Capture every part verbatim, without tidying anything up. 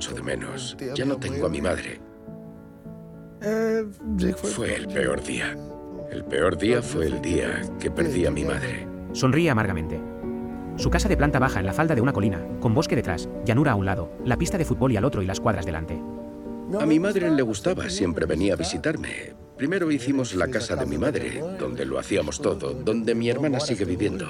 mucho de menos. Ya no tengo a mi madre. Fue el peor día. El peor día fue el día que perdí a mi madre. Sonríe amargamente. Su casa de planta baja en la falda de una colina, con bosque detrás, llanura a un lado, la pista de fútbol y al otro y las cuadras delante. A mi madre le gustaba, siempre venía a visitarme. Primero hicimos la casa de mi madre, donde lo hacíamos todo, donde mi hermana sigue viviendo.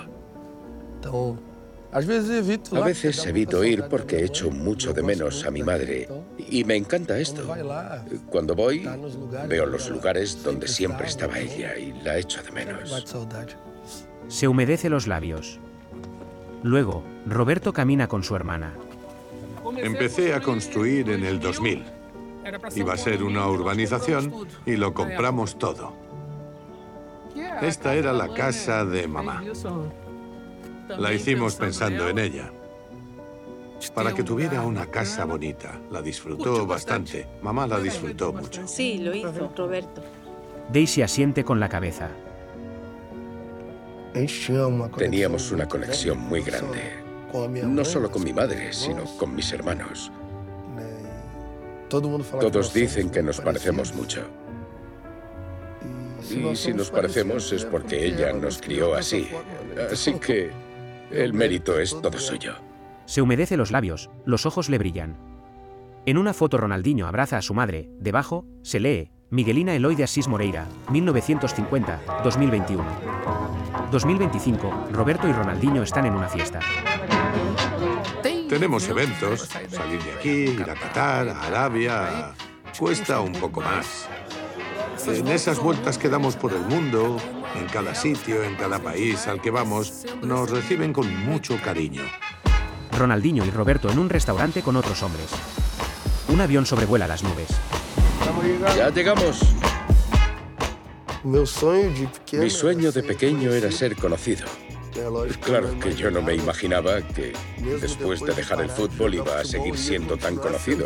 A veces evito ir porque echo mucho de menos a mi madre y me encanta esto. Cuando voy, veo los lugares donde siempre estaba ella y la echo de menos. Se humedece los labios. Luego, Roberto camina con su hermana. Empecé a construir en el dos mil. Iba a ser una urbanización y lo compramos todo. Esta era la casa de mamá. La hicimos pensando en ella, para que tuviera una casa bonita. La disfrutó bastante. Mamá la disfrutó mucho. Sí, lo hizo, Roberto. Daisy asiente con la cabeza. Teníamos una conexión muy grande, no solo con mi madre, sino con mis hermanos. Todos dicen que nos parecemos mucho. Y si nos parecemos es porque ella nos crió así. Así que el mérito es todo suyo. Se humedece los labios, los ojos le brillan. En una foto Ronaldinho abraza a su madre, debajo, se lee, Miguelina Eloy de Asís Moreira, mil novecientos cincuenta a dos mil veintiuno. dos mil veinticinco, Roberto y Ronaldinho están en una fiesta. Tenemos eventos, salir de aquí, ir a Qatar, a Arabia, cuesta un poco más. En esas vueltas que damos por el mundo, en cada sitio, en cada país al que vamos, nos reciben con mucho cariño. Ronaldinho y Roberto en un restaurante con otros hombres. Un avión sobrevuela las nubes. Ya llegamos. Mi sueño de pequeño era ser conocido. Claro que yo no me imaginaba que después de dejar el fútbol iba a seguir siendo tan conocido.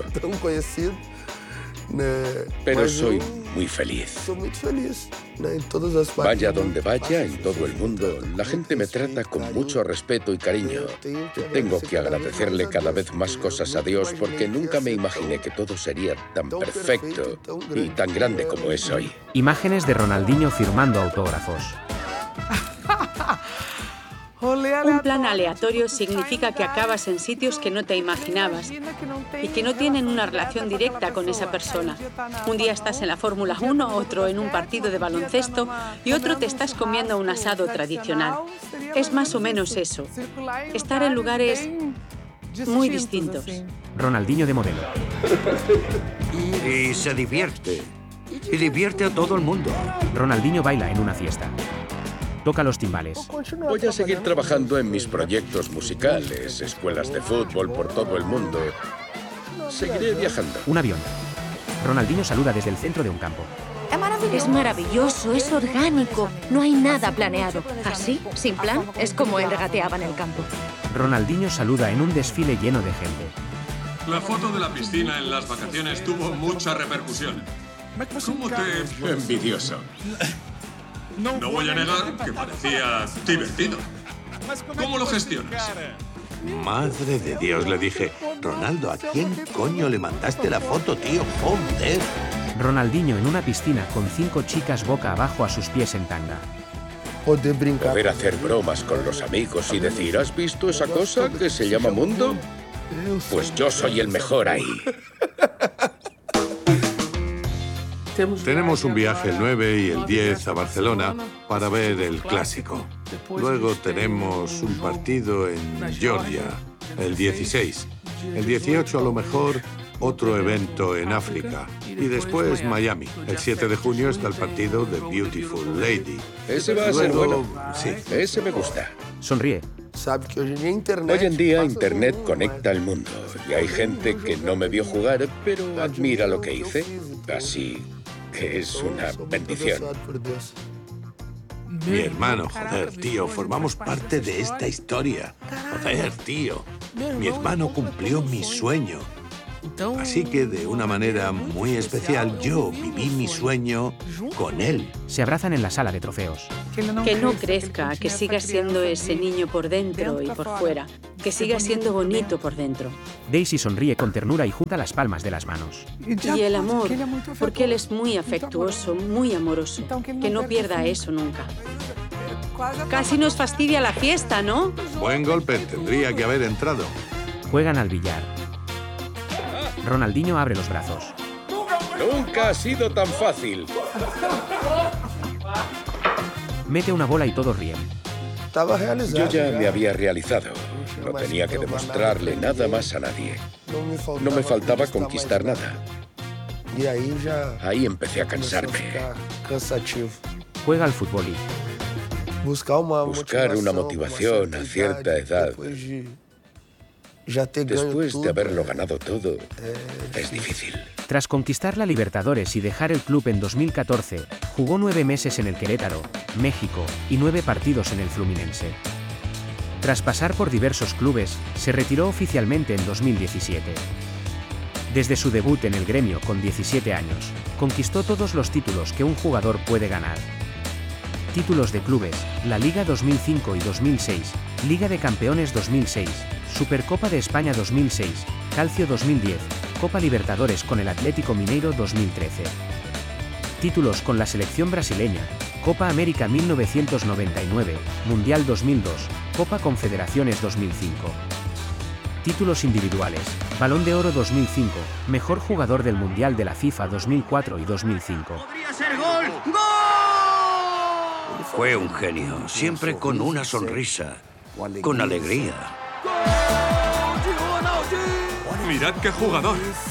Pero soy muy feliz. Vaya donde vaya, en todo el mundo, la gente me trata con mucho respeto y cariño. Tengo que agradecerle cada vez más cosas a Dios porque nunca me imaginé que todo sería tan perfecto y tan grande como es hoy. Imágenes de Ronaldinho firmando autógrafos. Un plan aleatorio significa que acabas en sitios que no te imaginabas y que no tienen una relación directa con esa persona. Un día estás en la Fórmula uno, otro en un partido de baloncesto y otro te estás comiendo un asado tradicional. Es más o menos eso. Estar en lugares muy distintos. Ronaldinho de modelo. Y se divierte. Y divierte a todo el mundo. Ronaldinho baila en una fiesta. Toca los timbales. Voy a seguir trabajando en mis proyectos musicales, escuelas de fútbol por todo el mundo. Seguiré viajando. Un avión. Ronaldinho saluda desde el centro de un campo. Es maravilloso, es orgánico. No hay nada planeado. Así, sin plan, es como él regateaba en el campo. Ronaldinho saluda en un desfile lleno de gente. La foto de la piscina en las vacaciones tuvo mucha repercusión. ¿Cómo te...? Envidioso. No voy a negar que parecía divertido. ¿Cómo lo gestionas? Madre de Dios, le dije. Ronaldo, ¿a quién coño le mandaste la foto, tío? ¡Joder! Ronaldinho en una piscina con cinco chicas boca abajo a sus pies en tanga. Poder hacer bromas con los amigos y decir, ¿has visto esa cosa que se llama mundo? Pues yo soy el mejor ahí. Tenemos un viaje el nueve y el diez a Barcelona para ver el Clásico. Luego tenemos un partido en Georgia, el dieciséis. El dieciocho a lo mejor otro evento en África. Y después Miami. El siete de junio está el partido de Beautiful Lady. Ese va a ser Luego, bueno. Sí. Ese me gusta. Sonríe. Hoy en día Internet conecta al mundo y hay gente que no me vio jugar, pero admira lo que hice. Así que es una bendición. Mi hermano, joder, tío, formamos parte de esta historia. Joder, tío. Mi hermano cumplió mi sueño. Así que de una manera muy especial yo viví mi sueño con él. Se abrazan en la sala de trofeos. Que no crezca, que siga siendo ese niño por dentro y por fuera. Que siga siendo bonito por dentro. Daisy sonríe con ternura y junta las palmas de las manos. Y el amor, porque él es muy afectuoso, muy amoroso. Que no pierda eso nunca. Casi nos fastidia la fiesta, ¿no? Buen golpe, tendría que haber entrado. Juegan al billar. Ronaldinho abre los brazos. Nunca ha sido tan fácil. Mete una bola y todos ríen. Yo ya me había realizado. No tenía que demostrarle nada más a nadie. No me faltaba conquistar nada. Ahí empecé a cansarme. Juega al fútbol y... Buscar una motivación a cierta edad, después de haberlo ganado todo, es difícil. Tras conquistar la Libertadores y dejar el club en dos mil catorce, jugó nueve meses en el Querétaro, México, y nueve partidos en el Fluminense. Tras pasar por diversos clubes, se retiró oficialmente en dos mil diecisiete. Desde su debut en el gremio con diecisiete años, conquistó todos los títulos que un jugador puede ganar. Títulos de clubes, la Liga dos mil cinco y dos mil seis, Liga de Campeones dos mil seis, Supercopa de España dos mil seis, Calcio dos mil diez, Copa Libertadores con el Atlético Mineiro dos mil trece. Títulos con la selección brasileña, Copa América mil novecientos noventa y nueve, Mundial dos mil dos, Copa Confederaciones dos mil cinco. Títulos individuales, Balón de Oro dos mil cinco, Mejor Jugador del Mundial de la FIFA dos mil cuatro y dos mil cinco. ¡Podría ser gol! ¡Gol! Fue un genio, siempre con una sonrisa, con alegría. Mirad qué jugador.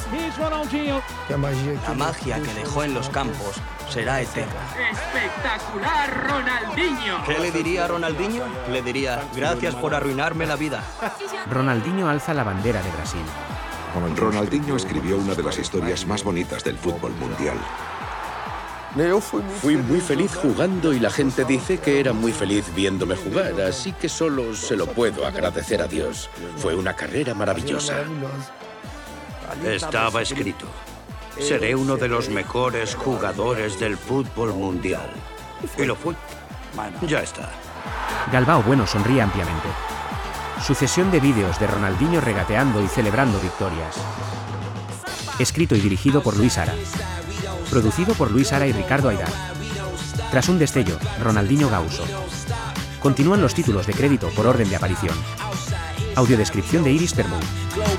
La magia que dejó en los campos será eterna. ¡Espectacular, Ronaldinho! ¿Qué le diría a Ronaldinho? Le diría, gracias por arruinarme la vida. Ronaldinho alza la bandera de Brasil. Ronaldinho escribió una de las historias más bonitas del fútbol mundial. Fui muy feliz jugando y la gente dice que era muy feliz viéndome jugar, así que solo se lo puedo agradecer a Dios. Fue una carrera maravillosa. Estaba escrito. Seré uno de los mejores jugadores del fútbol mundial. Y lo fui. Ya está. Galbao Bueno sonríe ampliamente. Sucesión de vídeos de Ronaldinho regateando y celebrando victorias. Escrito y dirigido por Luis Ara. Producido por Luis Ara y Ricardo Aidar. Tras un destello, Ronaldinho Gauso. Continúan los títulos de crédito por orden de aparición. Audiodescripción de Iris Permut.